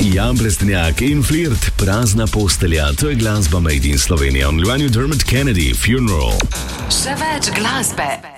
Jan Brezdenjak in Flirt, Prazna postelja, to je glasba Made in Slovenija. V nadaljevanju Dermot Kennedy, Funeral. Še več glasbe